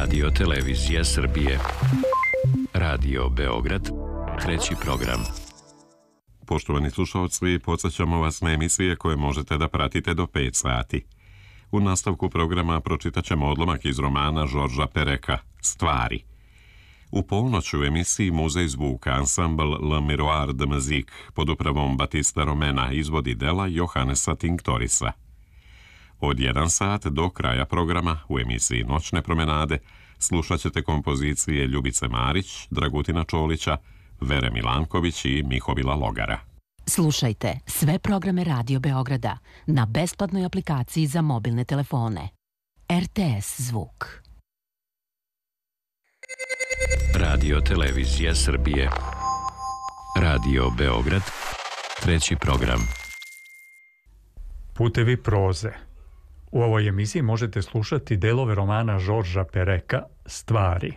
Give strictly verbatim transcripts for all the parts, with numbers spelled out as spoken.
Radio Televizija Srbije. Radio Beograd, treći program. Poštovani slušalci, podsjećamo vas na emisije koje možete da pratite do pet sati. U nastavku programa pročitat ćemo odlomak iz romana Žorža Pereka, Stvari. U ponoć u emisiji Muzej zvuka ansambl Le Miroir de Musique pod upravom Batista Romena izvodi dela Johannesa Tinktorisa. Od jedan sat do kraja programa u emisiji Noćne promenade slušat ćete kompozicije Ljubice Marić, Dragutina Čolića, Vere Milanković i Mihovila Logara. Slušajte sve programe Radio Beograda na besplatnoj aplikaciji za mobilne telefone. R T S Zvuk. Radio Televizija Srbije. Radio Beograd, treći program. Putevi proze. U ovoj emisiji možete slušati delove romana Žorža Pereka, Stvari.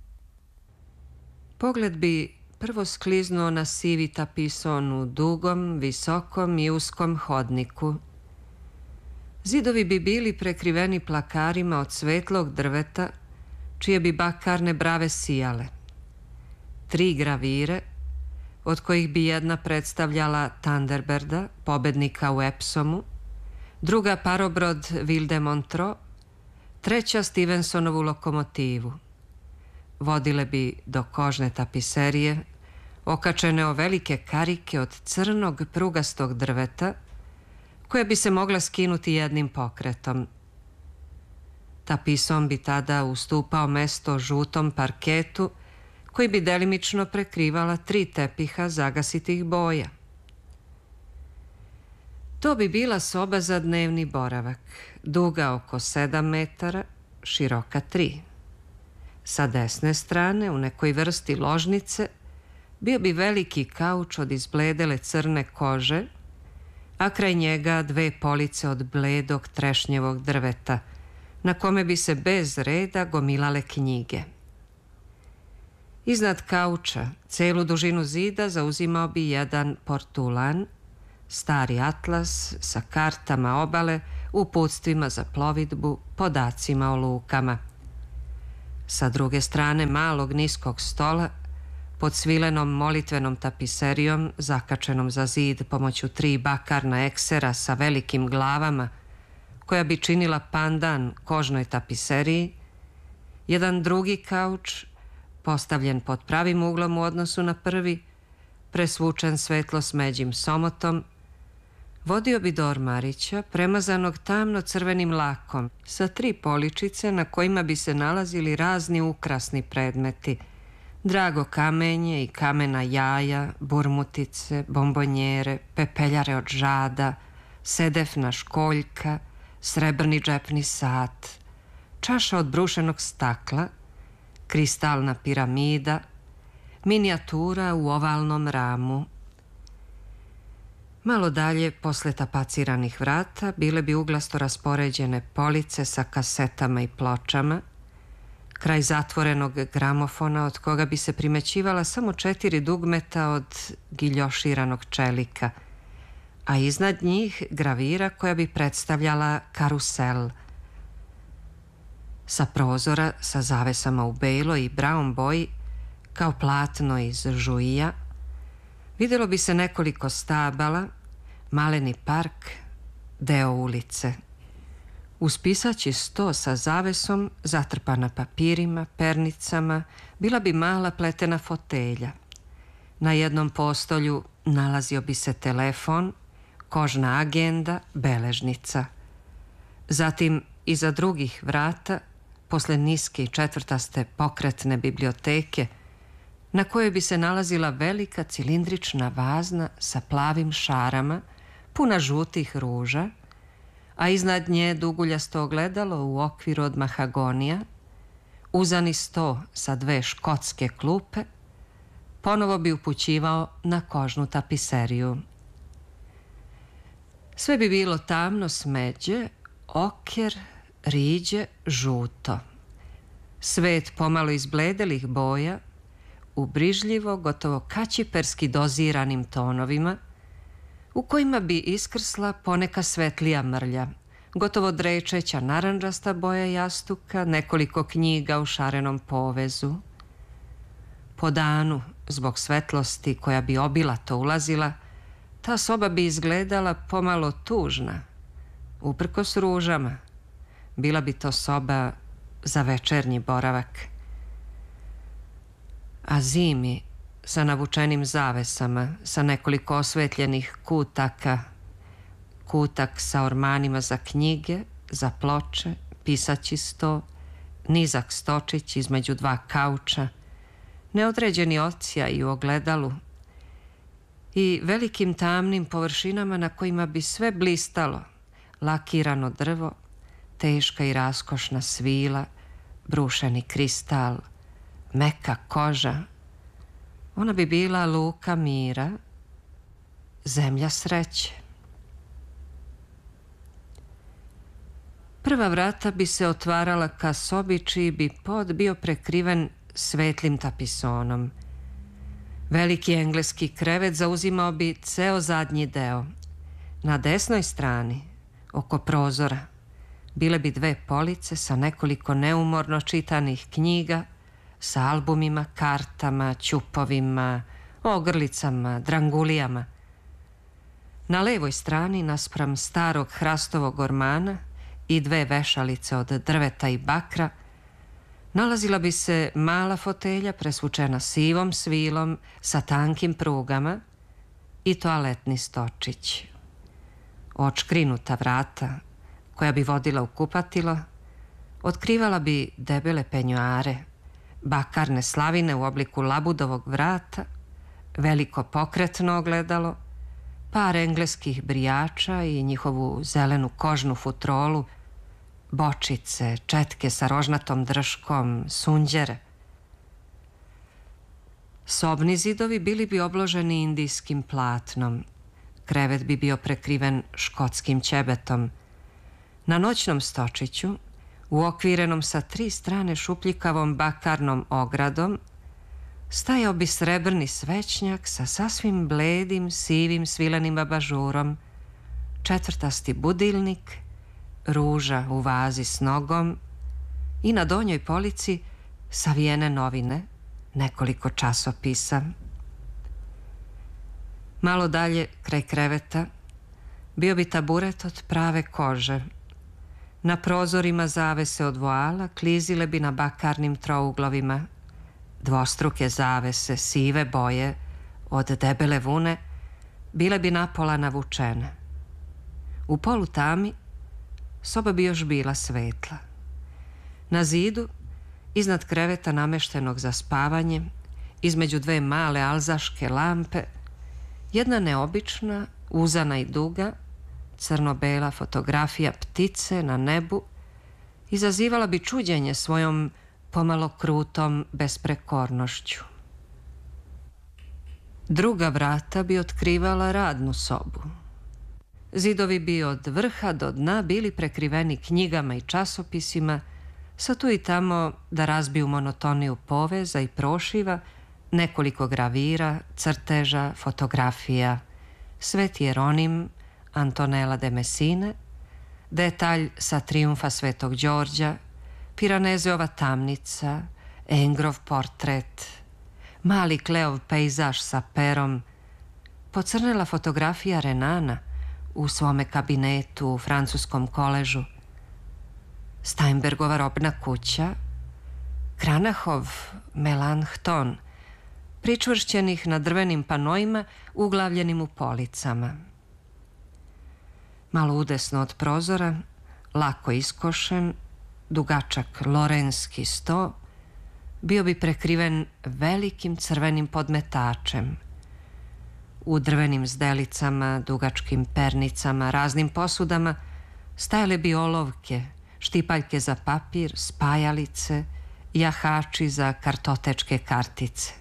Pogled bi prvo skliznuo na sivi tapison u dugom, visokom i uskom hodniku. Zidovi bi bili prekriveni plakarima od svetlog drveta, čije bi bakarne brave sijale. Tri gravire, od kojih bi jedna predstavljala Thunderberda, pobednika u Epsomu, druga parobrod Ville de Montreux, treća Stevensonovu lokomotivu. Vodile bi do kožne tapiserije, okačene o velike karike od crnog prugastog drveta, koja bi se mogla skinuti jednim pokretom. Tapisom bi tada ustupao mesto žutom parketu, koji bi delimično prekrivala tri tepiha zagasitih boja. To bi bila soba za dnevni boravak, duga oko sedam metara, široka tri. Sa desne strane, u nekoj vrsti ložnice, bio bi veliki kauč od izbledele crne kože, a kraj njega dve police od bledog trešnjevog drveta, na kome bi se bez reda gomilale knjige. Iznad kauča, celu dužinu zida zauzimao bi jedan portulan, stari atlas sa kartama obale, uputstvima za plovidbu, podacima o lukama. Sa druge strane malog niskog stola, pod svilenom molitvenom tapiserijom, zakačenom za zid pomoću tri bakarna eksera sa velikim glavama, koja bi činila pandan kožnoj tapiseriji, jedan drugi kauč, postavljen pod pravim uglom u odnosu na prvi, presvučen svetlo smeđim somotom, vodio bi do ormarića, premazanog tamno crvenim lakom, sa tri poličice na kojima bi se nalazili razni ukrasni predmeti, drago kamenje i kamena jaja, burmutice, bombonjere, pepeljare od žada, sedefna školjka, srebrni džepni sat, čaša od brušenog stakla, kristalna piramida, minijatura u ovalnom ramu. Malo dalje, posle tapaciranih vrata, bile bi uglasto raspoređene police sa kasetama i pločama, kraj zatvorenog gramofona od koga bi se primećivala samo četiri dugmeta od giljoširanog čelika, a iznad njih gravira koja bi predstavljala karusel. Sa prozora, sa zavesama u belo i braun boji, kao platno iz žuija, videlo bi se nekoliko stabala, maleni park, deo ulice. Uz pisaći sto sa zavesom, zatrpana papirima, pernicama, bila bi mala pletena fotelja. Na jednom postolju nalazio bi se telefon, kožna agenda, beležnica. Zatim, iza drugih vrata, posle niske i četvrtaste pokretne biblioteke, na kojoj bi se nalazila velika cilindrična vazna sa plavim šarama, puna žutih ruža, a iznad nje duguljasto ogledalo u okviru od mahagonija, uzani sto sa dve škotske klupe, ponovo bi upućivao na kožnu tapiseriju. Sve bi bilo tamno smeđe, oker, riđe, žuto. Svet pomalo izbledelih boja, u brižljivo, gotovo kaćiperski doziranim tonovima, u kojima bi iskrsla poneka svetlija mrlja, gotovo drečeća narandžasta boja jastuka, nekoliko knjiga u šarenom povezu. Po danu, zbog svetlosti koja bi obilato ulazila, ta soba bi izgledala pomalo tužna, uprkos ružama. Bila bi to soba za večernji boravak. A zimi, sa navučenim zavesama, sa nekoliko osvetljenih kutaka, kutak sa ormanima za knjige, za ploče, pisaći sto, nizak stočić između dva kauča, neodređeni ocijaj u ogledalu i velikim tamnim površinama na kojima bi sve blistalo, lakirano drvo, teška i raskošna svila, brušeni kristal, meka koža. Ona bi bila luka mira, zemlja sreće. Prva vrata bi se otvarala ka sobi čiji bi pod bio prekriven svetlim tapisonom. Veliki engleski krevet zauzimao bi ceo zadnji deo. Na desnoj strani, oko prozora, bile bi dve police sa nekoliko neumorno čitanih knjiga, sa albumima, kartama, ćupovima, ogrlicama, drangulijama. Na levoj strani, naspram starog hrastovog ormana i dve vešalice od drveta i bakra, nalazila bi se mala fotelja presvučena sivom svilom sa tankim prugama i toaletni stočić. Očkrinuta vrata, koja bi vodila u kupatilo, otkrivala bi debele penjuare, bakarne slavine u obliku labudovog vrata, veliko pokretno ogledalo, par engleskih brijača i njihovu zelenu kožnu futrolu, bočice, četke sa rožnatom drškom, sunđere. Sobni zidovi bili bi obloženi indijskim platnom. Krevet bi bio prekriven škotskim ćebetom. Na noćnom stočiću, uokvirenom sa tri strane šupljikavom bakarnom ogradom, stajao bi srebrni svećnjak sa sasvim bledim, sivim svilenim abažurom, četvrtasti budilnik, ruža u vazi s nogom i na donjoj polici savijene novine, nekoliko časopisa. Malo dalje, kraj kreveta, bio bi taburet od prave kože. Na prozorima zavese od voala klizile bi na bakarnim trouglovima. Dvostruke zavese, sive boje, od debele vune, bile bi napola navučene. U polu tami soba bi još bila svetla. Na zidu, iznad kreveta nameštenog za spavanje, između dve male alzaške lampe, jedna neobična, uzana i duga, crno-bela fotografija ptice na nebu izazivala bi čuđenje svojom pomalo krutom besprekornošću. Druga vrata bi otkrivala radnu sobu. Zidovi bi od vrha do dna bili prekriveni knjigama i časopisima, sa tu i tamo da razbiju monotoniju poveza i prošiva, nekoliko gravira, crteža, fotografija, Sveti Jeronim, Antonela de Messine, detalj sa trijumfa Svetog Đorđa, Piranezeova tamnica, Engrov portret, mali Kleov pejzaž sa perom, pocrnela fotografija Renana u svome kabinetu u francuskom koležu, Steinbergova robna kuća, Kranachov Melanchthon, pričvršćenih na drvenim panojima uglavljenim u policama. Malo udesno od prozora, lako iskošen, dugačak lorenski sto, bio bi prekriven velikim crvenim podmetačem. U drvenim zdelicama, dugačkim pernicama, raznim posudama stajale bi olovke, štipaljke za papir, spajalice, jahači za kartotečke kartice.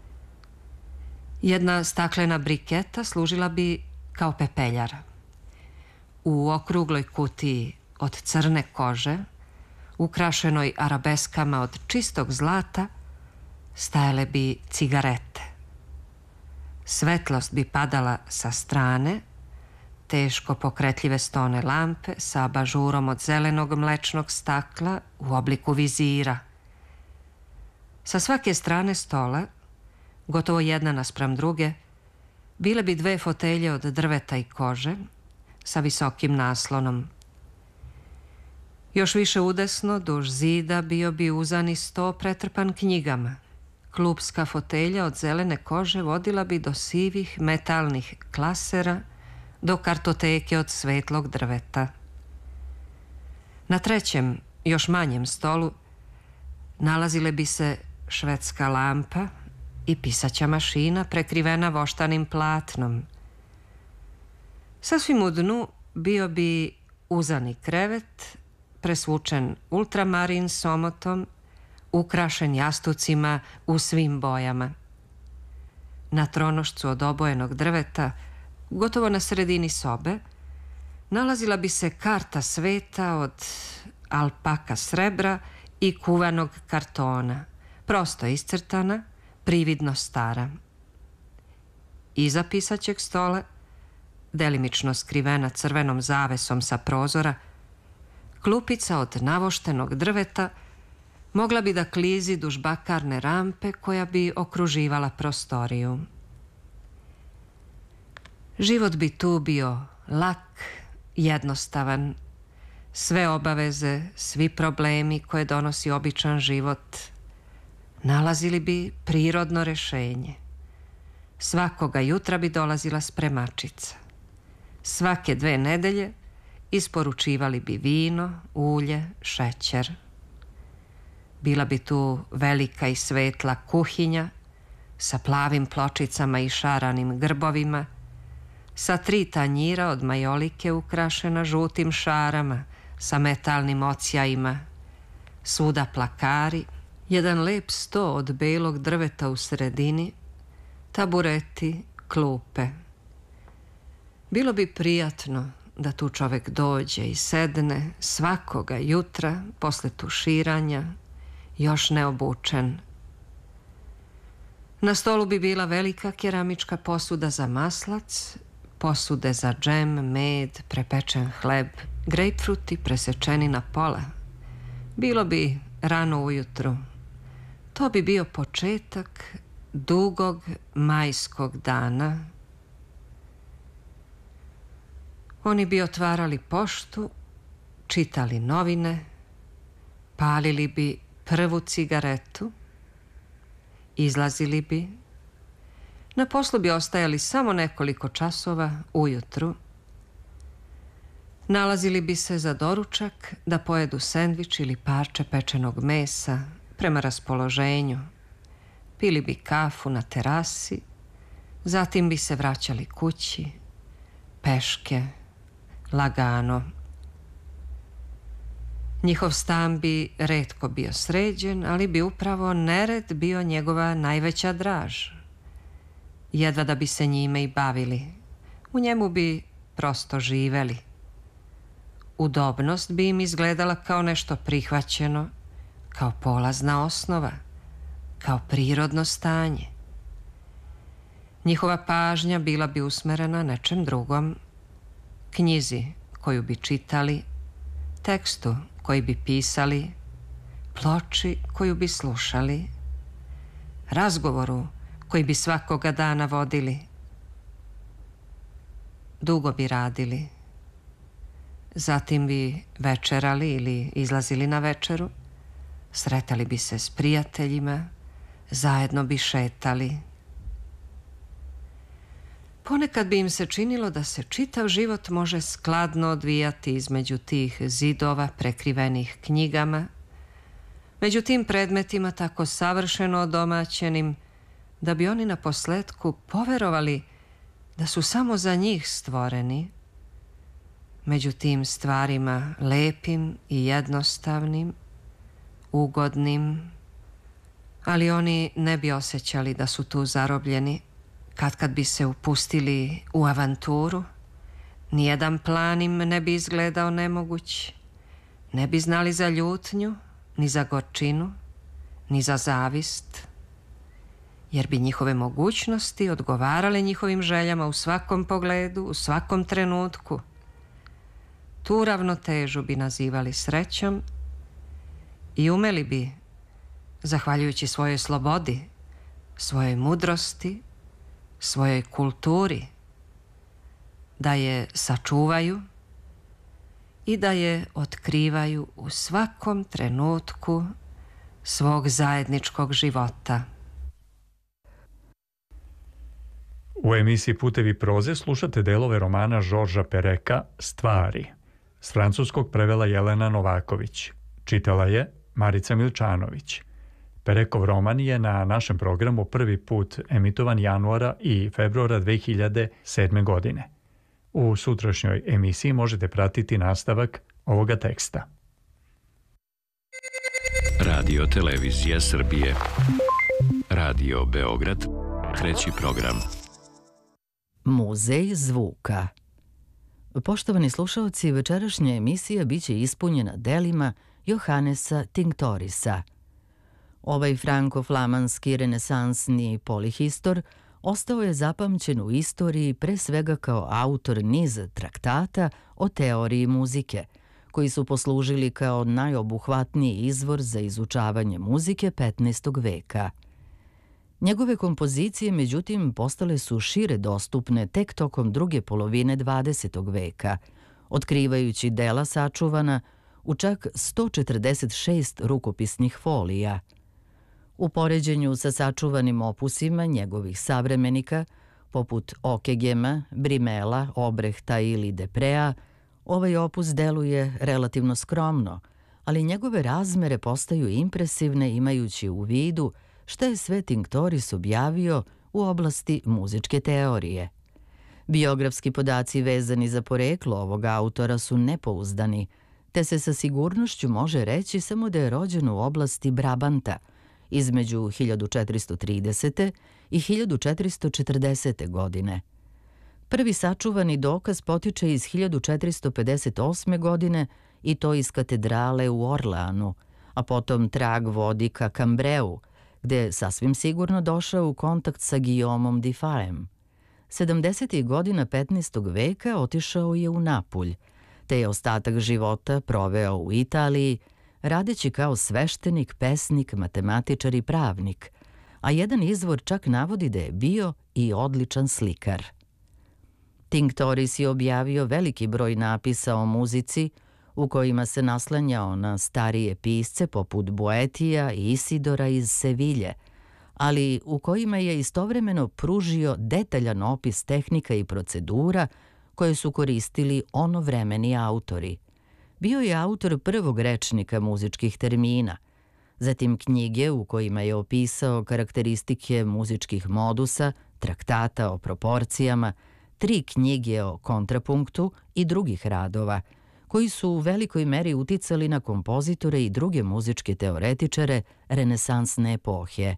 Jedna staklena briketa služila bi kao pepeljara. U okrugloj kutiji od crne kože, ukrašenoj arabeskama od čistog zlata, stajale bi cigarete. Svetlost bi padala sa strane, teško pokretljive stone lampe sa abažurom od zelenog mlečnog stakla u obliku vizira. Sa svake strane stola, gotovo jedna naspram druge, bile bi dve fotelje od drveta i kože sa visokim naslonom. Još više udesno, duž zida, bio bi uzani sto pretrpan knjigama. Klupska fotelja od zelene kože vodila bi do sivih metalnih klasera, do kartoteke od svetlog drveta. Na trećem, još manjem stolu, nalazile bi se švedska lampa i pisaća mašina prekrivena voštanim platnom. Sasvim u dnu bio bi uzani krevet, presvučen ultramarin s omotom, ukrašen jastucima u svim bojama. Na tronošcu od obojenog drveta, gotovo na sredini sobe, nalazila bi se karta sveta od alpaka srebra i kuvanog kartona, prosto iscrtana, prividno stara. Iza pisaćeg stola, delimično skrivena crvenom zavesom sa prozora, klupica od navoštenog drveta mogla bi da klizi duž bakarne rampe koja bi okruživala prostoriju. Život bi tu bio lak, jednostavan. Sve obaveze, svi problemi koje donosi običan život nalazili bi prirodno rešenje. Svakoga jutra bi dolazila spremačica. Svake dve nedelje isporučivali bi vino, ulje, šećer. Bila bi tu velika i svetla kuhinja sa plavim pločicama i šaranim grbovima, sa tri tanjira od majolike ukrašena žutim šarama, sa metalnim ocijajima, svuda plakari, jedan lep sto od belog drveta u sredini, tabureti, klupe. Bilo bi prijatno da tu čovek dođe i sedne svakoga jutra posle tuširanja, još neobučen. Na stolu bi bila velika keramička posuda za maslac, posude za džem, med, prepečen hleb, grejpfruti presečeni na pola. Bilo bi rano ujutru. To bi bio početak dugog majskog dana. Oni bi otvarali poštu, čitali novine, palili bi prvu cigaretu, izlazili bi. Na poslu bi ostajali samo nekoliko časova ujutru. Nalazili bi se za doručak da pojedu sendvič ili parče pečenog mesa prema raspoloženju. Pili bi kafu na terasi, zatim bi se vraćali kući, peške, lagano. Njihov stan bi retko bio sređen, ali bi upravo nered bio njegova najveća draž. Jedva da bi se njime i bavili. U njemu bi prosto živeli. Udobnost bi im izgledala kao nešto prihvaćeno, kao polazna osnova, kao prirodno stanje. Njihova pažnja bila bi usmerena nečem drugom, knjizi koju bi čitali, tekstu koji bi pisali, ploči koju bi slušali, razgovoru koji bi svakoga dana vodili. Dugo bi radili. Zatim bi večerali ili izlazili na večeru, sretali bi se s prijateljima, zajedno bi šetali. Ponekad bi im se činilo da se čitav život može skladno odvijati između tih zidova prekrivenih knjigama, među tim predmetima tako savršeno odomaćenim, da bi oni na posletku poverovali da su samo za njih stvoreni, među tim stvarima lepim i jednostavnim, ugodnim, ali oni ne bi osjećali da su tu zarobljeni. Kad kad bi se upustili u avanturu, nijedan plan im ne bi izgledao nemoguć, ne bi znali za ljutnju, ni za gorčinu, ni za zavist. jer bi njihove mogućnosti odgovarale njihovim željama u svakom pogledu, u svakom trenutku. Tu ravnotežu bi nazivali srećom i umeli bi, zahvaljujući svojoj slobodi, svojoj mudrosti, svojoj kulturi, da je sačuvaju i da je otkrivaju u svakom trenutku svog zajedničkog života. U emisiji Putevi proze slušate delove romana Žorža Pereka Stvari. S francuskog prevela Jelena Novaković. Čitala je Marica Milčanović. Perekov roman je na našem programu prvi put emitovan januara i februara dve hiljade sedme. godine. U sutrašnjoj emisiji možete pratiti nastavak ovoga teksta. Radio Televizija Srbije. Radio Beograd. Treći program. Muzej zvuka. Poštovani slušalci, večerašnja emisija biće ispunjena delima Johannesa Tinctorisa. Ovaj franko-flamanski renesansni polihistor ostao je zapamćen u istoriji pre svega kao autor niza traktata o teoriji muzike, koji su poslužili kao najobuhvatniji izvor za izučavanje muzike petnaestog veka. Njegove kompozicije, međutim, postale su šire dostupne tek tokom druge polovine dvadesetog veka, otkrivajući dela sačuvana u čak sto četrdeset šest rukopisnih folija. U poređenju sa sačuvanim opusima njegovih savremenika, poput Okegema, Brimela, Obrehta ili Deprea, ovaj opus deluje relativno skromno, ali njegove razmere postaju impresivne imajući u vidu šta je sve Tinctoris objavio u oblasti muzičke teorije. Biografski podaci vezani za poreklo ovog autora su nepouzdani, te se sa sigurnošću može reći samo da je rođen u oblasti Brabanta između hiljadu četiristo tridesete. i hiljadu četiristo četrdesete. godine. Prvi sačuvani dokaz potiče iz hiljadu četiristo pedeset osme. godine i to iz katedrale u Orleanu, a potom trag vodi ka Cambreu, gde je sasvim sigurno došao u kontakt sa Guillaumom di Faem. sedamdesetih godina petnaestog veka otišao je u Napulj, te je ostatak života proveo u Italiji, radeći kao sveštenik, pesnik, matematičar i pravnik, a jedan izvor čak navodi da je bio i odličan slikar. Tinctoris je objavio veliki broj napisa o muzici, u kojima se naslanjao na starije pisce poput Boetija i Isidora iz Sevilje, ali u kojima je istovremeno pružio detaljan opis tehnika i procedura koje su koristili onovremeni autori. Bio je autor prvog rečnika muzičkih termina, zatim knjige u kojima je opisao karakteristike muzičkih modusa, traktata o proporcijama, tri knjige o kontrapunktu i drugih radova, koji su u velikoj meri uticali na kompozitore i druge muzičke teoretičare renesansne epohe.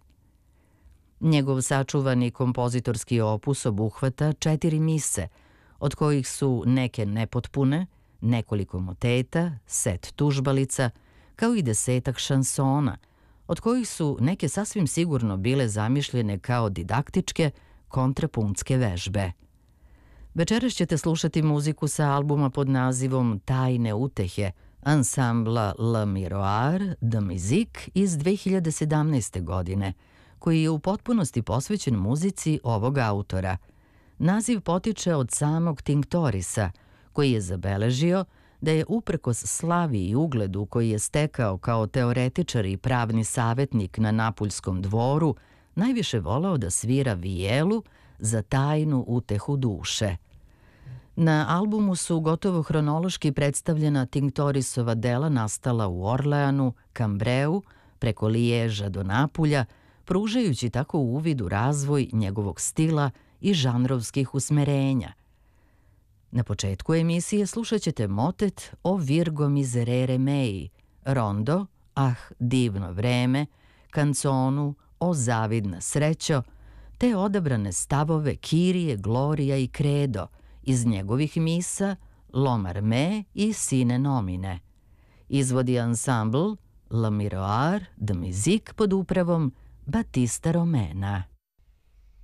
Njegov sačuvani kompozitorski opus obuhvata četiri mise, od kojih su neke nepotpune, nekoliko moteta, set tužbalica, kao i desetak šansona, od kojih su neke sasvim sigurno bile zamišljene kao didaktičke kontrapunktske vežbe. Večeras ćete slušati muziku sa albuma pod nazivom Tajne utehe, ansambla Le Miroir de Musique iz dve hiljade sedamnaeste. godine, koji je u potpunosti posvećen muzici ovog autora. Naziv potiče od samog Tinctorisa, koji je zabeležio da je uprkos slavi i ugledu koji je stekao kao teoretičar i pravni savjetnik na Napuljskom dvoru, najviše volao da svira vijelu za tajnu utehu duše. Na albumu su gotovo hronološki predstavljena Tinctorisova dela nastala u Orleanu, Cambreu, preko Liježa do Napulja, pružajući tako uvid u razvoj njegovog stila i žanrovskih usmerenja. Na početku emisije slušat ćete motet o Virgo miserere mei, rondo, ah, divno vreme, kanconu, o zavidna srećo, te odabrane stavove Kirije, Gloria i Credo iz njegovih misa Lomar me i Sine nomine. Izvodi ansambl Le Miroir de Musique pod upravom Batista Romena.